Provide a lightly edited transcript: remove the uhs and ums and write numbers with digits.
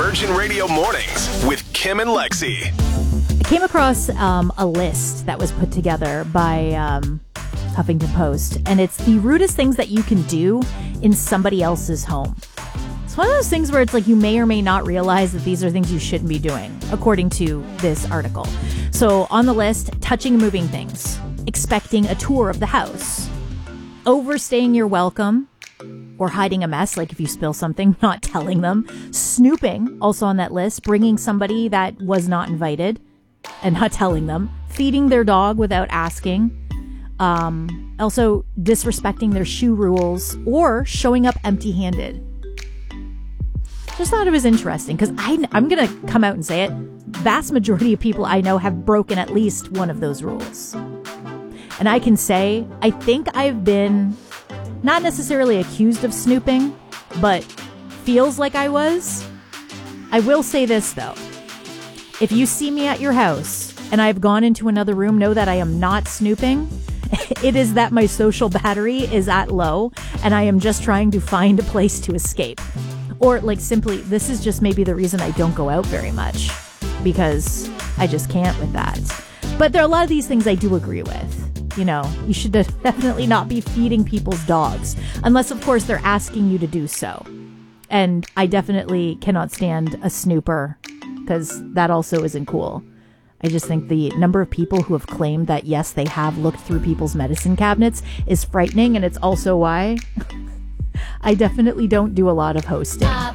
Virgin Radio Mornings with Kim and Lexi. I came across a list that was put together by Huffington Post, and it's the rudest things that you can do in somebody else's home. It's one of those things where it's like you may or may not realize that these are things you shouldn't be doing, according to this article. So on the list, touching and moving things, expecting a tour of the house, overstaying your welcome, or hiding a mess, like if you spill something, not telling them, snooping, also on that list, bringing somebody that was not invited and not telling them, feeding their dog without asking, also disrespecting their shoe rules, or showing up empty-handed. Just thought it was interesting because I'm going to come out and say it. Vast majority of people I know have broken at least one of those rules. And I can say, I think I've been not necessarily accused of snooping, but feels like I was. I will say this, though. If you see me at your house and I've gone into another room, know that I am not snooping. It is that my social battery is at low and I am just trying to find a place to escape. Or like simply, this is just maybe the reason I don't go out very much, because I just can't with that. But there are a lot of these things I do agree with. You know, you should definitely not be feeding people's dogs, unless of course they're asking you to do so. And I definitely cannot stand a snooper, because that also isn't cool. I just think the number of people who have claimed that, yes, they have looked through people's medicine cabinets is frightening, and it's also why I definitely don't do a lot of hosting.